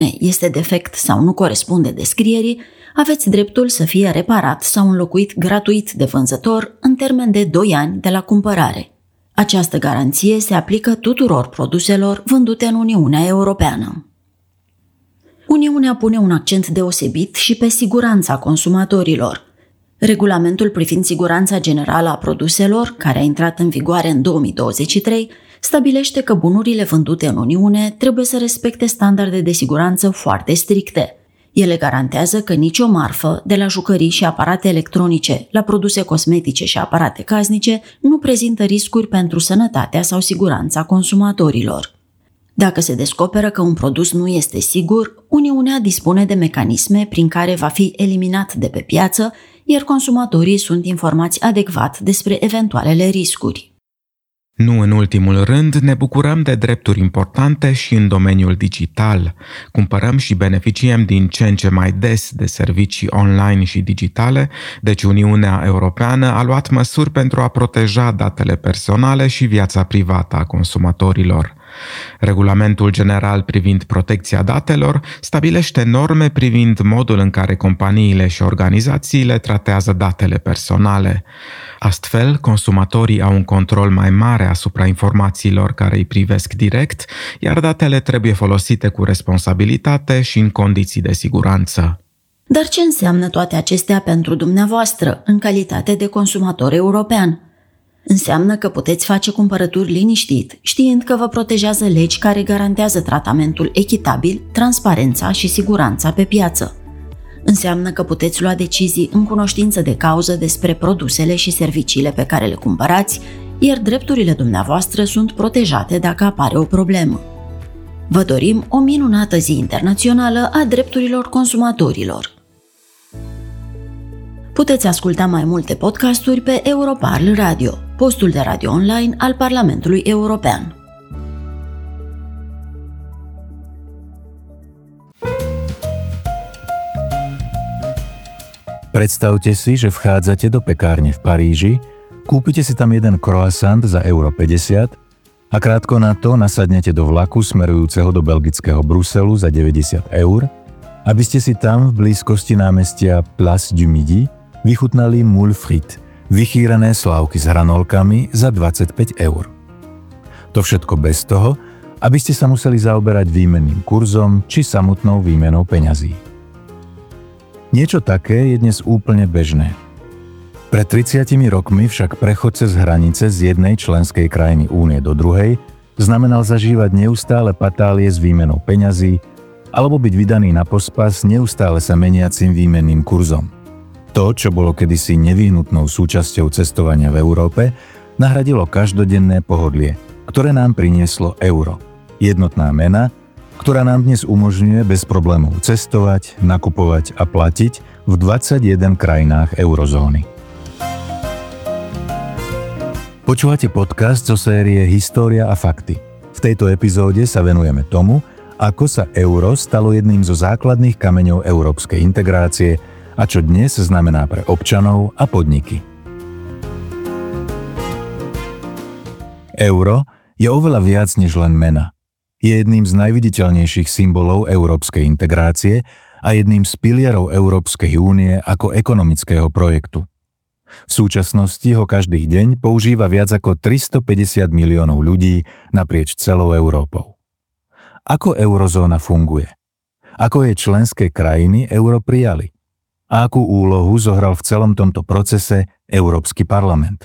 este defect sau nu corespunde descrierii, aveți dreptul să fie reparat sau înlocuit gratuit de vânzător în termen de 2 ani de la cumpărare. Această garanție se aplică tuturor produselor vândute în Uniunea Europeană. Uniunea pune un accent deosebit și pe siguranța consumatorilor. Regulamentul privind siguranța generală a produselor, care a intrat în vigoare în 2023, stabilește că bunurile vândute în Uniune trebuie să respecte standarde de siguranță foarte stricte. Ele garantează că nicio marfă, de la jucării și aparate electronice la produse cosmetice și aparate casnice, nu prezintă riscuri pentru sănătatea sau siguranța consumatorilor. Dacă se descoperă că un produs nu este sigur, Uniunea dispune de mecanisme prin care va fi eliminat de pe piață, iar consumatorii sunt informați adecvat despre eventualele riscuri. Nu în ultimul rând, ne bucurăm de drepturi importante și în domeniul digital. Cumpărăm și beneficiem din ce în ce mai des de servicii online și digitale, deci Uniunea Europeană a luat măsuri pentru a proteja datele personale și viața privată a consumatorilor. Regulamentul general privind protecția datelor stabilește norme privind modul în care companiile și organizațiile tratează datele personale. Astfel, consumatorii au un control mai mare asupra informațiilor care îi privesc direct, iar datele trebuie folosite cu responsabilitate și în condiții de siguranță. Dar ce înseamnă toate acestea pentru dumneavoastră, în calitate de consumator european? Înseamnă că puteți face cumpărături liniștit, știind că vă protejează legi care garantează tratamentul echitabil, transparența și siguranța pe piață. Înseamnă că puteți lua decizii în cunoștință de cauză despre produsele și serviciile pe care le cumpărați, iar drepturile dumneavoastră sunt protejate dacă apare o problemă. Vă dorim o minunată zi internațională a drepturilor consumatorilor! Puteți asculta mai multe podcasturi pe Europarl Radio, postul de radio online al Parlamentului European. Predstavte si, že vchádzate do pekárne v Paríži, kúpite si tam jeden croissant za €50 a krátko na to nasadnete do vlaku smerujúceho do belgického Bruselu za €90, aby ste si tam v blízkosti námestia Place du Midi vychutnali moule frites, vychýrané slávky s hranolkami za €25. To všetko bez toho, aby ste sa museli zaoberať výmenným kurzom či samotnou výmenou peňazí. Niečo také je dnes úplne bežné. Pred 30 rokmi však prechod cez hranice z jednej členskej krajiny Únie do druhej znamenal zažívať neustále patálie s výmenou peňazí alebo byť vydaný na pospas neustále sa meniacim výmenným kurzom. To, čo bolo kedysi nevyhnutnou súčasťou cestovania v Európe, nahradilo každodenné pohodlie, ktoré nám prinieslo euro. Jednotná mena, ktorá nám dnes umožňuje bez problémov cestovať, nakupovať a platiť v 21 krajinách eurozóny. Počúvate podcast zo série História a fakty. V tejto epizóde sa venujeme tomu, ako sa euro stalo jedným zo základných kameňov európskej integrácie a čo dnes znamená pre občanov a podniky. Euro je oveľa viac než len mena. Je jedným z najviditeľnejších symbolov európskej integrácie a jedným z pilierov Európskej únie ako ekonomického projektu. V súčasnosti ho každý deň používa viac ako 350 miliónov ľudí naprieč celou Európou. Ako eurozóna funguje? Ako jej členské krajiny euro prijali? A akú úlohu zohral v celom tomto procese Európsky parlament?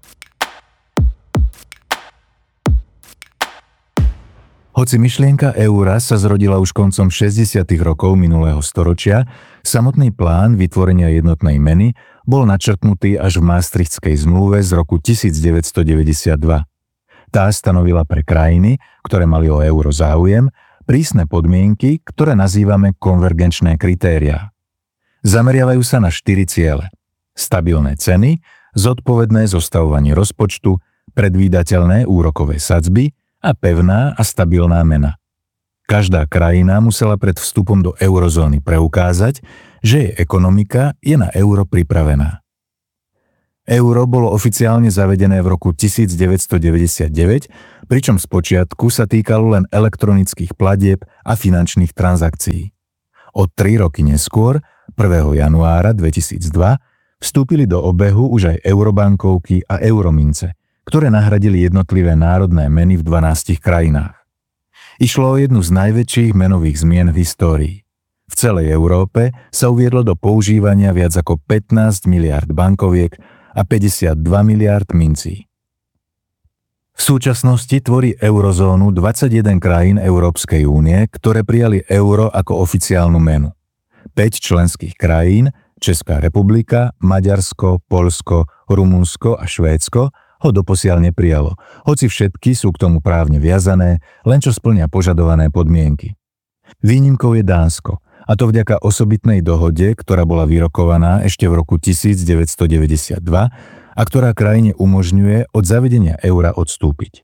Hoci myšlienka eura sa zrodila už koncom 60. rokov minulého storočia, samotný plán vytvorenia jednotnej meny bol načrtnutý až v Maastrichtskej zmluve z roku 1992. Tá stanovila pre krajiny, ktoré mali o euro záujem, prísne podmienky, ktoré nazývame konvergenčné kritériá. Zameriavajú sa na 4 ciele. Stabilné ceny, zodpovedné zostavovanie rozpočtu, predvídateľné úrokové sadzby a pevná a stabilná mena. Každá krajina musela pred vstupom do eurozóny preukázať, že jej ekonomika je na euro pripravená. Euro bolo oficiálne zavedené v roku 1999, pričom spočiatku sa týkalo len elektronických platieb a finančných transakcií. O 3 roky neskôr, 1. januára 2002, vstúpili do obehu už aj eurobankovky a euromince, ktoré nahradili jednotlivé národné meny v 12 krajinách. Išlo o jednu z najväčších menových zmien v histórii. V celej Európe sa uviedlo do používania viac ako 15 miliárd bankoviek a 52 miliárd mincí. V súčasnosti tvorí eurozónu 21 krajín Európskej únie, ktoré prijali euro ako oficiálnu menu. 5 členských krajín, Česká republika, Maďarsko, Poľsko, Rumunsko a Švédsko, ho doposiaľ neprijalo, hoci všetky sú k tomu právne viazané, len čo spĺňa požadované podmienky. Výnimkou je Dánsko, a to vďaka osobitnej dohode, ktorá bola vyrokovaná ešte v roku 1992 a ktorá krajine umožňuje od zavedenia eura odstúpiť.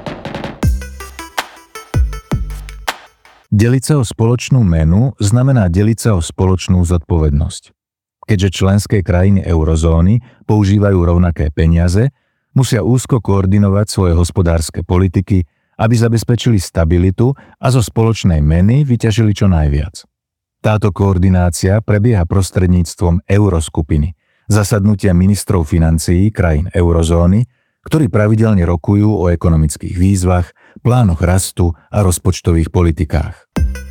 Deliť sa o spoločnú menu znamená deliť sa o spoločnú zodpovednosť. Keďže členské krajiny eurozóny používajú rovnaké peniaze, musia úzko koordinovať svoje hospodárske politiky, aby zabezpečili stabilitu a zo spoločnej meny vyťažili čo najviac. Táto koordinácia prebieha prostredníctvom euroskupiny, zasadnutia ministrov financií krajín eurozóny, ktorí pravidelne rokujú o ekonomických výzvach, plánoch rastu a rozpočtových politikách.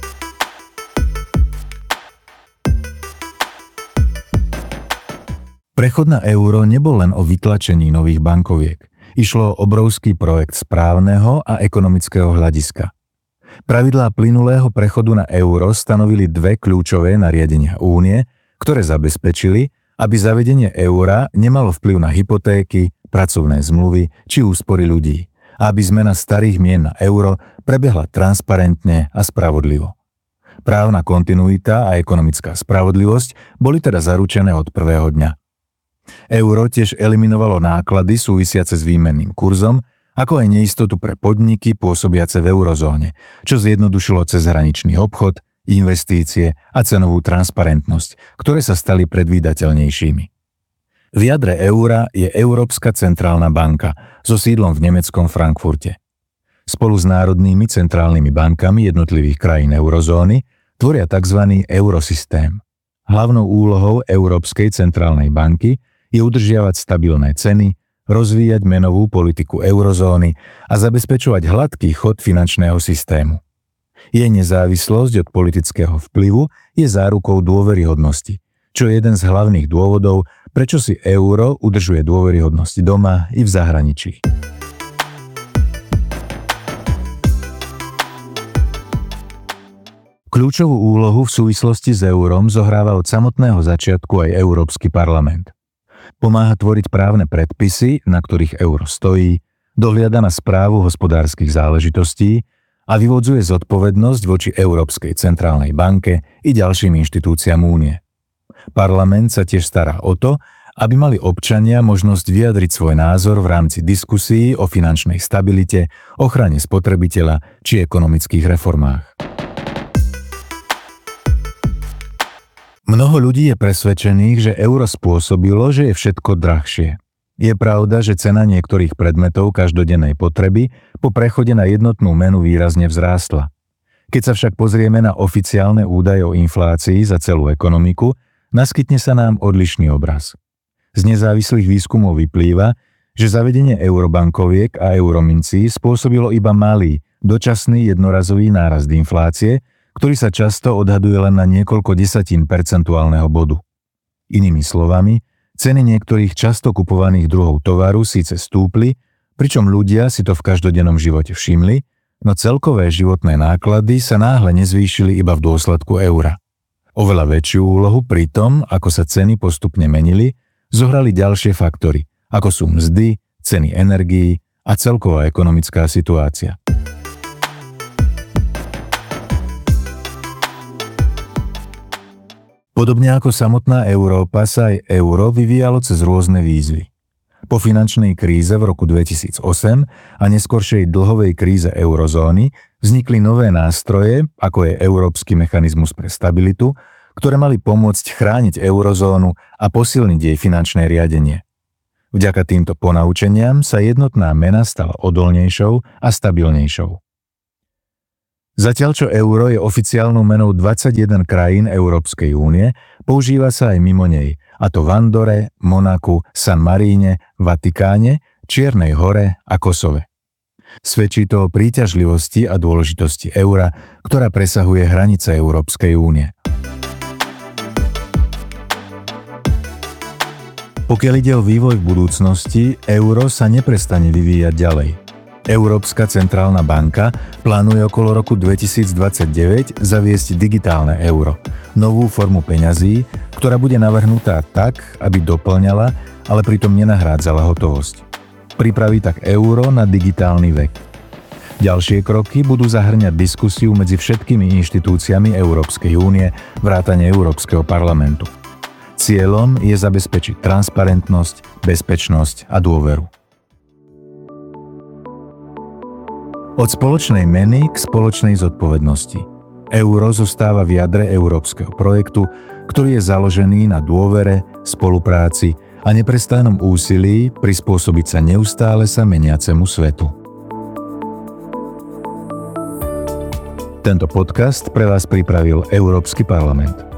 Prechod na euro nebol len o vytlačení nových bankoviek. Išlo o obrovský projekt správneho a ekonomického hľadiska. Pravidlá plynulého prechodu na euro stanovili dve kľúčové nariadenia únie, ktoré zabezpečili, aby zavedenie eura nemalo vplyv na hypotéky, pracovné zmluvy či úspory ľudí, a aby zmena starých mien na euro prebehla transparentne a spravodlivo. Právna kontinuita a ekonomická spravodlivosť boli teda zaručené od prvého dňa. Euro tiež eliminovalo náklady súvisiace s výmenným kurzom, ako aj neistotu pre podniky pôsobiace v eurozóne, čo zjednodušilo cezhraničný obchod, investície a cenovú transparentnosť, ktoré sa stali predvídateľnejšími. V jadre eura je Európska centrálna banka so sídlom v nemeckom Frankfurte. Spolu s národnými centrálnymi bankami jednotlivých krajín eurozóny tvoria tzv. Eurosystém. Hlavnou úlohou Európskej centrálnej banky je udržiavať stabilné ceny, rozvíjať menovú politiku eurozóny a zabezpečovať hladký chod finančného systému. Jej nezávislosť od politického vplyvu je zárukou dôveryhodnosti, čo je jeden z hlavných dôvodov, prečo si euro udržuje dôveryhodnosť doma i v zahraničí. Kľúčovú úlohu v súvislosti s eurom zohráva od samotného začiatku aj Európsky parlament. Pomáha tvoriť právne predpisy, na ktorých euro stojí, dohliada na správu hospodárskych záležitostí a vyvodzuje zodpovednosť voči Európskej centrálnej banke i ďalším inštitúciám únie. Parlament sa tiež stará o to, aby mali občania možnosť vyjadriť svoj názor v rámci diskusí o finančnej stabilite, ochrane spotrebiteľa či ekonomických reformách. Mnoho ľudí je presvedčených, že euro spôsobilo, že je všetko drahšie. Je pravda, že cena niektorých predmetov každodennej potreby po prechode na jednotnú menu výrazne vzrástla. Keď sa však pozrieme na oficiálne údaje o inflácii za celú ekonomiku, naskytne sa nám odlišný obraz. Z nezávislých výskumov vyplýva, že zavedenie eurobankoviek a euromincí spôsobilo iba malý, dočasný jednorazový nárast inflácie, ktorý sa často odhaduje len na niekoľko desatín percentuálneho bodu. Inými slovami, ceny niektorých často kupovaných druhov tovaru síce stúpli, pričom ľudia si to v každodennom živote všimli, no celkové životné náklady sa náhle nezvýšili iba v dôsledku eura. Oveľa väčšiu úlohu pri tom, ako sa ceny postupne menili, zohrali ďalšie faktory, ako sú mzdy, ceny energií a celková ekonomická situácia. Podobne ako samotná Európa sa aj euro vyvíjalo cez rôzne výzvy. Po finančnej kríze v roku 2008 a neskoršej dlhovej kríze eurozóny vznikli nové nástroje, ako je Európsky mechanizmus pre stabilitu, ktoré mali pomôcť chrániť eurozónu a posilniť jej finančné riadenie. Vďaka týmto ponaučeniam sa jednotná mena stala odolnejšou a stabilnejšou. Zatiaľ čo euro je oficiálnou menou 21 krajín Európskej únie, používa sa aj mimo nej, a to v Andore, Monaku, San Maríne, Vatikáne, Čiernej Hore a Kosove. Svedčí to o príťažlivosti a dôležitosti eura, ktorá presahuje hranice Európskej únie. Pokiaľ ide o vývoj v budúcnosti, euro sa neprestane vyvíjať ďalej. Európska centrálna banka plánuje okolo roku 2029 zaviesť digitálne euro, novú formu peňazí, ktorá bude navrhnutá tak, aby doplňala, ale pritom nenahrádzala hotovosť. Pripraví tak euro na digitálny vek. Ďalšie kroky budú zahŕňať diskusiu medzi všetkými inštitúciami Európskej únie, vrátane Európskeho parlamentu. Cieľom je zabezpečiť transparentnosť, bezpečnosť a dôveru. Od spoločnej meny k spoločnej zodpovednosti. Euro zostáva v jadre európskeho projektu, ktorý je založený na dôvere, spolupráci a neprestajnom úsilí prispôsobiť sa neustále sa meniacemu svetu. Tento podcast pre vás pripravil Európsky parlament.